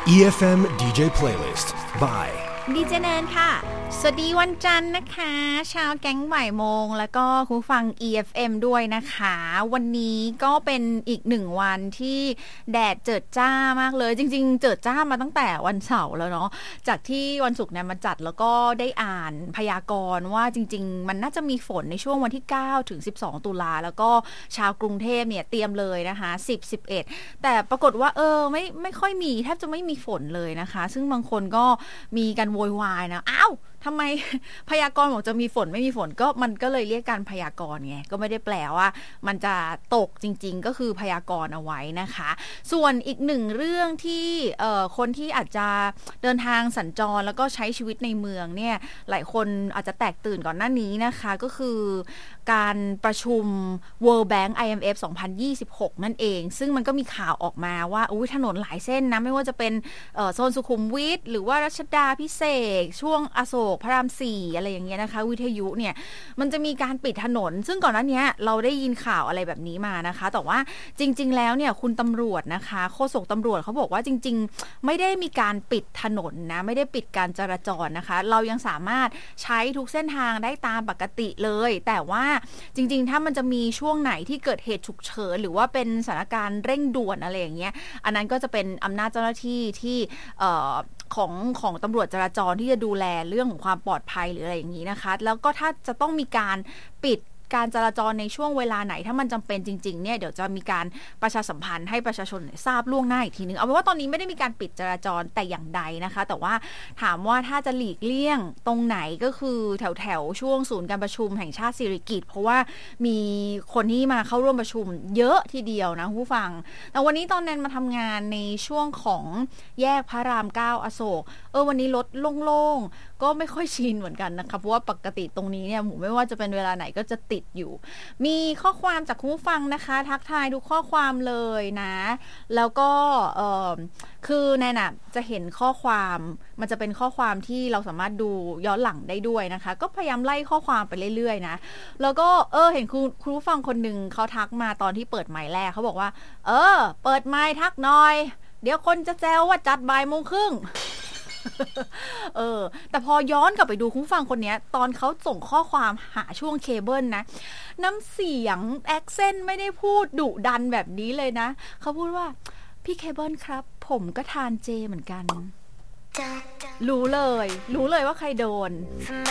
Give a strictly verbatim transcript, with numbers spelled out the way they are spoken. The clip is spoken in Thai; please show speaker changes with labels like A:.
A: อี เอฟ เอ็ม ดี เจ Playlist by
B: ดีเจแนนค่ะสวัสดีวันจันทร์นะคะชาวแก๊งบ่ายโมงแล้วก็คุณฟัง อี เอฟ เอ็ม ด้วยนะคะวันนี้ก็เป็นอีกหนึ่งวันที่แดดเจิดจ้ามากเลยจริงๆเจิดจ้ามาตั้งแต่วันเสาร์แล้วเนาะจากที่วันศุกร์เนี่ยมาจัดแล้วก็ได้อ่านพยากรณ์ว่าจริงๆมันน่าจะมีฝนในช่วงวันที่เก้าถึงสิบสองตุลาแล้วก็ชาวกรุงเทพเนี่ยเตรียมเลยนะคะสิบ สิบเอ็ดแต่ปรากฏว่าเออไม่ไม่ค่อยมีแทบจะไม่มีฝนเลยนะคะซึ่งบางคนก็มีการโวยวายนะอ้าวทำไมพยากรณ์บอกจะมีฝนไม่มีฝนก็มันก็เลยเรียกการพยากรณ์ไงก็ไม่ได้แปลว่ามันจะตกจริงๆก็คือพยากรณ์เอาไว้นะคะส่วนอีกหนึ่งเรื่องที่เอ่อคนที่อาจจะเดินทางสัญจรแล้วก็ใช้ชีวิตในเมืองเนี่ยหลายคนอาจจะแตกตื่นก่อนหน้านี้นะคะก็คือการประชุม World Bank ไอ เอ็ม เอฟ สองพันยี่สิบหกนั่นเองซึ่งมันก็มีข่าวออกมาว่าอุ๊ยถนนหลายเส้นนะไม่ว่าจะเป็นเอ่อโซนสุขุมวิทหรือว่ารัชดาภิเษกช่วงอโศกพระรามสี่อะไรอย่างเงี้ยนะคะวิทยุเนี่ยมันจะมีการปิดถนนซึ่งก่อนหน้านี้เราได้ยินข่าวอะไรแบบนี้มานะคะแต่ว่าจริงๆแล้วเนี่ยคุณตำรวจนะคะโฆษกตำรวจเขาบอกว่าจริงๆไม่ได้มีการปิดถนนนะไม่ได้ปิดการจราจรนะคะเรายังสามารถใช้ทุกเส้นทางได้ตามปกติเลยแต่ว่าจริงๆถ้ามันจะมีช่วงไหนที่เกิดเหตุฉุกเฉินหรือว่าเป็นสถานการณ์เร่งด่วนอะไรอย่างเงี้ยอันนั้นก็จะเป็นอำนาจเจ้าหน้าที่ที่เอ่อของของตำรวจจราจรที่จะดูแลเรื่องของความปลอดภัยหรืออะไรอย่างนี้นะคะแล้วก็ถ้าจะต้องมีการปิดการจราจรในช่วงเวลาไหนถ้ามันจำเป็นจริงๆเนี่ยเดี๋ยวจะมีการประชาสัมพันธ์ให้ประชาชนทราบล่วงหน้าอีกทีนึงเอาเป็นว่าตอนนี้ไม่ได้มีการปิดจราจรแต่อย่างใดนะคะแต่ว่าถามว่าถ้าจะหลีกเลี่ยงตรงไหนก็คือแถวแถวช่วงศูนย์การประชุมแห่งชาติสิริกิติ์เพราะว่ามีคนที่มาเข้าร่วมประชุมเยอะทีเดียวนะผู้ฟังแต่วันนี้ตอนแนนมาทำงานในช่วงของแยกพระรามเก้าอโศกเออวันนี้รถโล่งๆก็ไม่ค่อยชินเหมือนกันนะคะเพราะว่าปกติตรงนี้เนี่ยหมูไม่ว่าจะเป็นเวลาไหนก็จะติดอยู่มีข้อความจากคุณผู้ฟังนะคะทักทายทุกข้อความเลยนะแล้วก็เอ่อคือแนนน่ะจะเห็นข้อความมันจะเป็นข้อความที่เราสามารถดูย้อนหลังได้ด้วยนะคะก็พยายามไล่ข้อความไปเรื่อยๆนะแล้วก็เออเห็นคุณคุณผู้ฟังคนหนึ่งเขาทักมาตอนที่เปิดไมค์แรกเขาบอกว่าเออเปิดไมค์ทักหน่อยเดี๋ยวคนจะแซวว่าจัดบ่ายโมงครึ่งเออแต่พอย้อนกลับไปดูคุณฟังคนนี้ตอนเขาส่งข้อความหาช่วงเคเบิลนะน้ำเสียงแอคเซนต์ไม่ได้พูดดุดันแบบนี้เลยนะเขาพูดว่าพี่เคเบิลครับผมก็ทานเจเหมือนกันรู้เลยรู้เลยว่าใครโดน